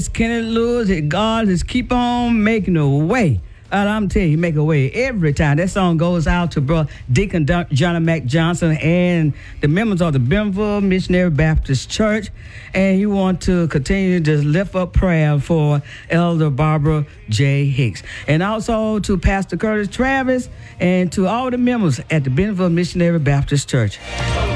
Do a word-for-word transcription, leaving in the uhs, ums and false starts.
Kenneth Lewis, God is keep on making a way. And I'm telling you, he make a way every time. That song goes out to bro Deacon Dun- Johnny Mac Johnson and the members of the Bentonville Missionary Baptist Church. And you want to continue to lift up prayer for Elder Barbara J. Hicks. And also to Pastor Curtis Travis and to all the members at the Bentonville Missionary Baptist Church.